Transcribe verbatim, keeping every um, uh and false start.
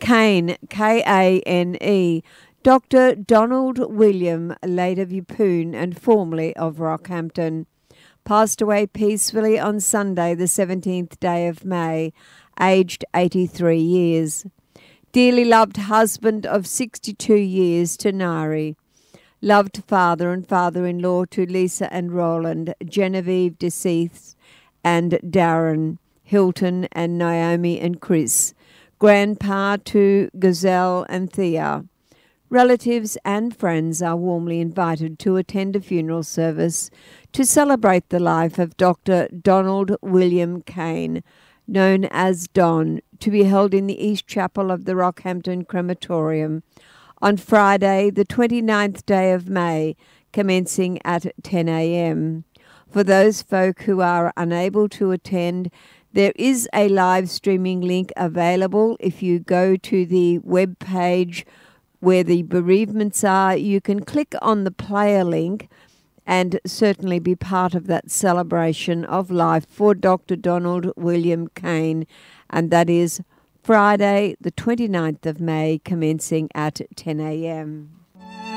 Kane, K A N E, Doctor Donald William, late of Yeppoon and formerly of Rockhampton, passed away peacefully on Sunday, the seventeenth day of May, aged eighty-three years. Dearly loved husband of sixty-two years to Nari. Loved father and father-in-law to Lisa and Roland, Genevieve, deceased, and Darren, Hilton and Naomi and Chris. Grandpa to Gazelle and Thea. Relatives and friends are warmly invited to attend a funeral service to celebrate the life of Doctor Donald William Kane, known as Don, to be held in the East Chapel of the Rockhampton Crematorium on Friday, the twenty-ninth day of May, commencing at ten a.m. For those folk who are unable to attend, there is a live streaming link available. If you go to the web page where the bereavements are, you can click on the player link and certainly be part of that celebration of life for Doctor Donald William Kane, and that is Friday, the twenty-ninth of May, commencing at ten a.m.